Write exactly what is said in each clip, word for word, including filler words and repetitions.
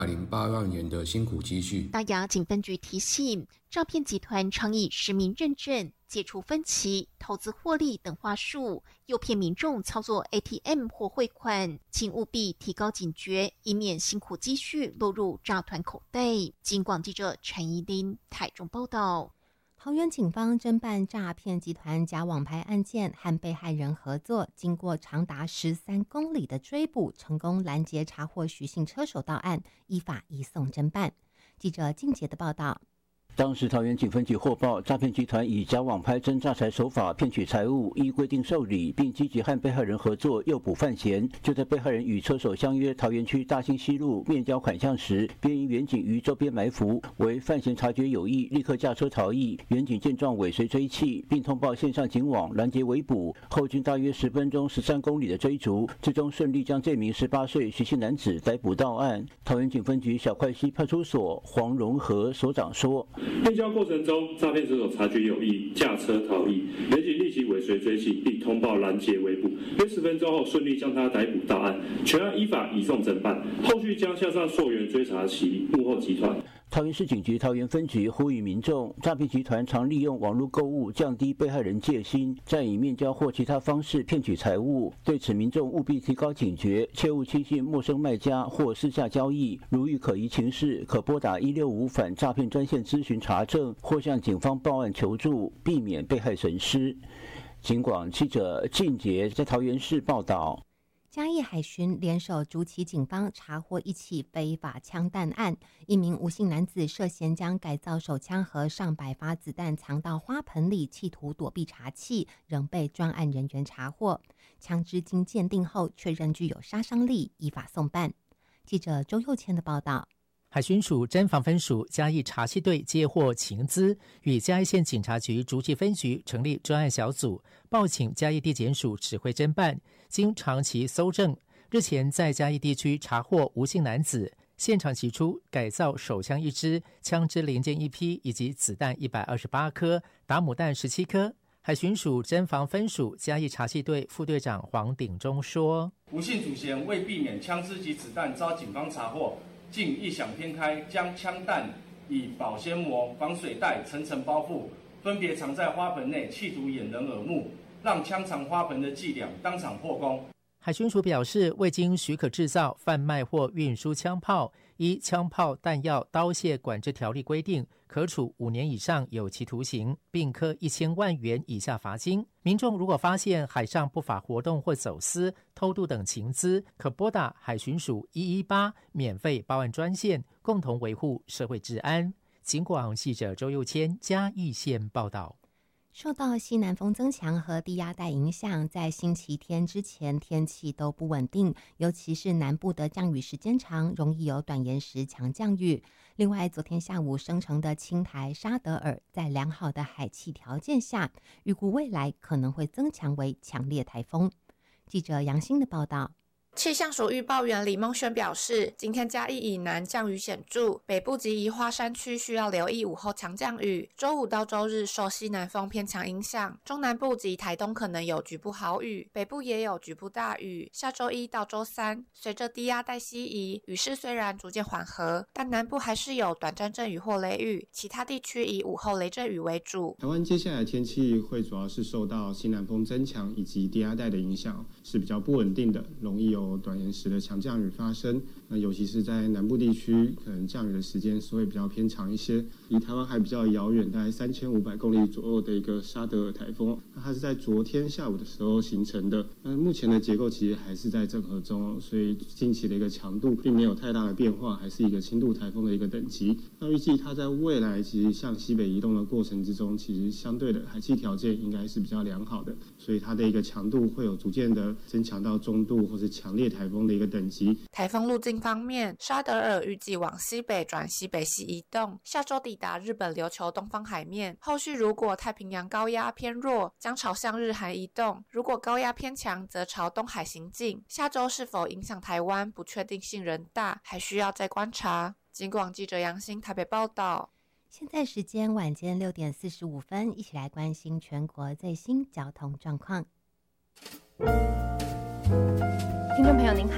零八万元的辛苦积蓄。 大雅警分局提醒，诈骗集团常以实名认证、解除分歧、投资获利等话术，诱骗民众操作 A T M 或汇款，请务必提高警觉，以免辛苦积蓄落入诈团口袋。警广记者陈怡琳台中报道。 桃园警方侦办诈骗集团假网拍案件，和被害人合作，经过长达十三公里的追捕，成功拦截查获徐姓车手到案，依法移送侦办。记者静杰的报道。 当时桃园警分局获报，诈骗集团以假网拍真诈财手法骗取财物，依规定受理，并积极和被害人合作，诱捕犯嫌。就在被害人与车手相约桃园区大兴西路面交款项时，便因远警于周边埋伏，为犯嫌察觉有异，立刻驾车逃逸。远警见状尾随追缉，并通报线上警网拦截围捕。后经大约十分钟、十三公里的追逐，最终顺利将这名十八岁徐姓男子逮捕到案。桃园警分局小块溪派出所黄荣和所长说。 面交过程中，诈骗车手察觉有异，驾车逃逸，远警立即尾随追缉，并通报拦截围捕。约十分钟后，顺利将他逮捕到案，全案依法移送侦办，后续将向上溯源追查其幕后集团。 桃园市警局桃园分局呼吁民众，诈骗集团常利用网络购物降低被害人戒心，再以面交或其他方式骗取财物。对此，民众务必提高警觉，切勿轻信陌生卖家或私下交易。如遇可疑情事，可拨打一六五反诈骗专线咨询查证，或向警方报案求助，避免被害损失。警广记者静杰在桃园市报道。 嘉义海巡联手竹崎警方查获一起非法枪弹案，一名吴姓男子涉嫌将改造手枪和上百发子弹藏到花盆里，企图躲避查缉，仍被专案人员查获。枪支经鉴定后确认具有杀伤力，依法送办。记者周佑谦的报道。 海巡署侦防分署嘉义查缉队接获情资，与嘉义县警察局竹崎分局成立专案小组，报请嘉义地检署指挥侦办。经长期搜证，日前在嘉义地区查获吴姓男子，现场提出改造手枪一支、枪支零件一批以及子弹一百二十八颗、打母弹十七颗。海巡署侦防分署嘉义查缉队副队长黄鼎忠说：“ 吴姓主嫌为避免枪支及子弹遭警方查获，竟异想天开，将枪弹以保鲜膜、防水袋层层包覆，分别藏在花盆内，企图掩人耳目，让枪藏花盆的伎俩当场破功。” 海巡署表示，未经许可制造、贩卖或运输枪炮，依《枪炮弹药刀械管制条例》规定，可处五年以上有期徒刑，并科一千万元以下罚金。民众如果发现海上不法活动或走私、偷渡等情资，可拨打海巡署一一八免费报案专线，共同维护社会治安。警广记者周佑谦嘉义县报道。 受到西南风增强和低压带影响，在星期天之前天气都不稳定，尤其是南部的降雨时间长，容易有短延时强降雨。另外，昨天下午生成的轻台沙德尔，在良好的海气条件下，预估未来可能会增强为强烈台风。记者杨欣的报道。 气象署预报员李梦轩表示，今天嘉义以南降雨显著，北部及宜花山区需要留意午后强降雨。周五到周日受西南风偏强影响，中南部及台东可能有局部豪雨，北部也有局部大雨。下周一到周三，随着低压带西移，雨势虽然逐渐缓和，但南部还是有短暂阵雨或雷雨，其他地区以午后雷阵雨为主。 台湾接下来的天气会主要是受到西南风增强以及低压带的影响，是比较不稳定的，容易有短延时的强降雨发生，那尤其是在南部地区，可能降雨的时间是会比较偏长一些。离台湾还比较遥远，大概三千五百公里左右的一个沙德尔台风，那它是在昨天下午的时候形成的。那目前的结构其实还是在整合中，所以近期的一个强度并没有太大的变化，还是一个轻度台风的一个等级。那预计它在未来其实向西北移动的过程之中，其实相对的海气条件应该是比较良好的，所以它的一个强度会有逐渐的增强到中度或是强烈台风的一个等级。 台风路径方面，沙德尔预计往西北转西北西移动，下周抵达日本琉球东方海面。后续如果太平洋高压偏弱，将朝向日韩移动；如果高压偏强，则朝东海行进。下周是否影响台湾，不确定性仍大，还需要再观察。警广记者杨欣台北报道。 现在时间晚间六点四十五分，一起来关心全国最新交通状况。 听众朋友您好，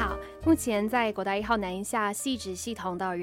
目前在国道一号南下汐止系统到